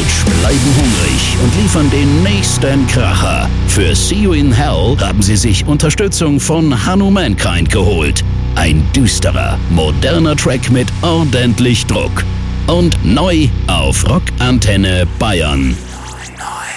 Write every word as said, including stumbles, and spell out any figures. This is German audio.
Couch bleiben hungrig und liefern den nächsten Kracher. Für See You in Hell haben sie sich Unterstützung von Hanno Mankind geholt. Ein düsterer, moderner Track mit ordentlich Druck. Und neu auf Rock Antenne Bayern.